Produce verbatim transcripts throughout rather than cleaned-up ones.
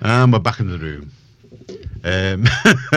And we're back in the room. Um,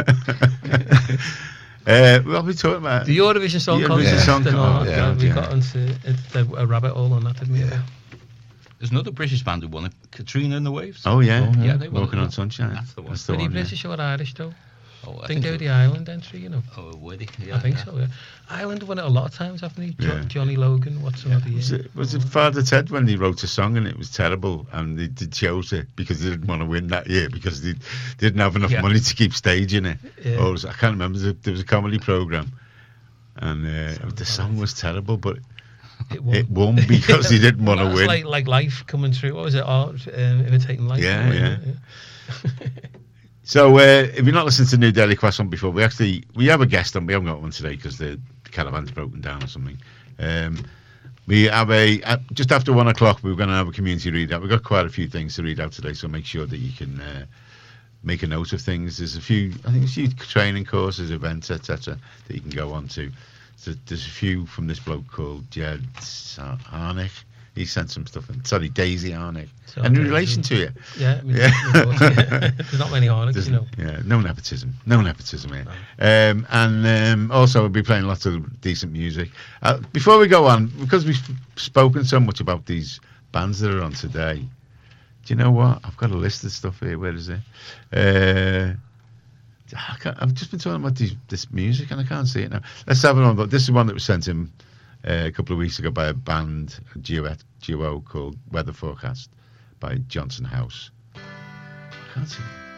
uh, what are we talking about? The Eurovision Song Eurovision Contest. Song and all Contest, that. yeah, we yeah. got into it, a rabbit hole on that, didn't we? Yeah. There's another British band who won it, Katrina and the Waves. Oh yeah, Oh, yeah, they won Walking it. on Sunshine. That's the one. That's the Were they one. yeah. British or Irish though? Oh, I think they were so. the Ireland entry, you know. Oh, were they? Yeah, I think yeah. so, yeah. Ireland won it a lot of times, haven't they? Jo- Yeah. Johnny Logan, what's some of the Was year? it, was it Father Ted when he wrote a song and it was terrible and they, they chose it because they didn't want to win that year because they, they didn't have enough Yeah. money to keep staging it. Yeah. Or it was, I can't remember. There was a, there was a comedy program and uh, the song was terrible, but It won. it won because he didn't want to Well, it's win. like like life coming through. What was it? Art um, imitating life. Yeah, wasn't yeah. it? So, uh, if you're not listening to New Daily Croissant before, we actually we have a guest on. We haven't got one today because the caravan's broken down or something. Um, we have a uh, just after one o'clock. We're going to have a community readout. We've got quite a few things to read out today, so make sure that you can uh, make a note of things. There's a few, I think, there's a few training courses, events, et cetera, that you can go on to. So there's a few from this bloke called Jed Harnick. He sent some stuff in. Sorry, Daisy Harnick. So And in Daisy. relation to you. Yeah, I mean, Yeah. yeah. There's not many Harnecks, There's- you know. Yeah, no nepotism. No nepotism here. Um, and um, also, we'll be playing lots of decent music. Uh, before we go on, because we've spoken so much about these bands that are on today, do you know what? I've got a list of stuff here. Where is it? Uh, I can't, I've just been talking about these, this music and I can't see it now. Let's have another look. This is one that was sent in uh, a couple of weeks ago by a band, a duet, duo called Weather Forecast by Johnson House. I can't see it.